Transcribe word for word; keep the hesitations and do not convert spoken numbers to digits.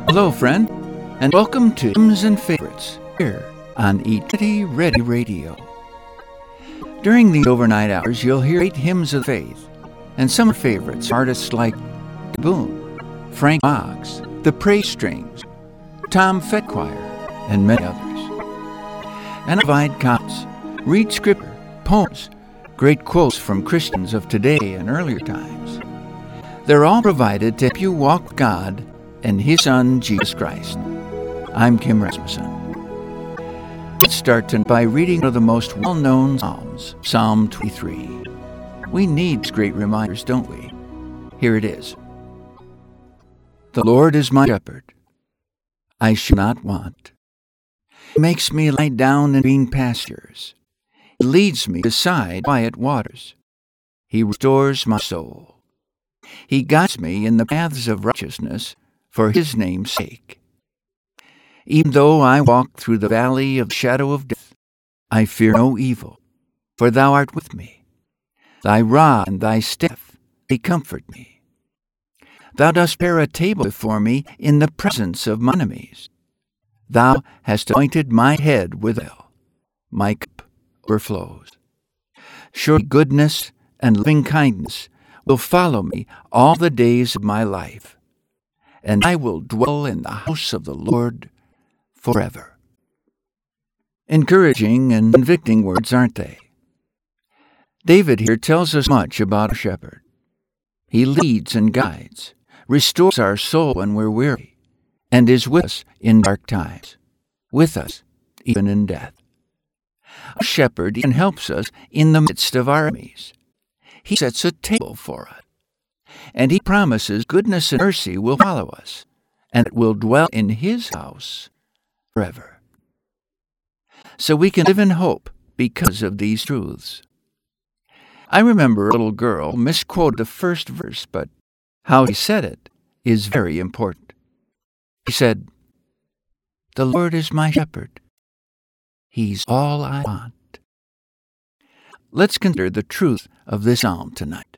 Hello, friend, and welcome to Hymns and Favorites here on Eternity Ready Radio. During these overnight hours, you'll hear great hymns of faith and some favorites, artists like Boone, Frank Moggs, the Praise Strings, Tom Fetchoir, and many others. And provide comments, read scripture, poems, great quotes from Christians of today and earlier times. They're all provided to help you walk with God and His Son, Jesus Christ. I'm Kim Rasmussen. Let's start tonight by reading one of the most well-known Psalms, Psalm twenty-three. We need great reminders, don't we? Here it is. The Lord is my shepherd. I shall not want. He makes me lie down in green pastures. He leads me beside quiet waters. He restores my soul. He guides me in the paths of righteousness for His name's sake. Even though I walk through the valley of the shadow of death, I fear no evil, for Thou art with me. Thy rod and Thy staff, they comfort me. Thou dost prepare a table before me in the presence of my enemies. Thou hast anointed my head with oil. My cup overflows. Surely goodness and loving kindness will follow me all the days of my life, and I will dwell in the house of the Lord forever. Encouraging and convicting words, aren't they? David here tells us much about a shepherd. He leads and guides, restores our soul when we're weary, and is with us in dark times, with us even in death. A shepherd even helps us in the midst of our enemies. He sets a table for us, and He promises goodness and mercy will follow us, and will dwell in His house forever. So we can live in hope because of these truths. I remember a little girl misquoted the first verse, but how he said it is very important. He said, "The Lord is my shepherd. He's all I want." Let's consider the truth of this psalm tonight.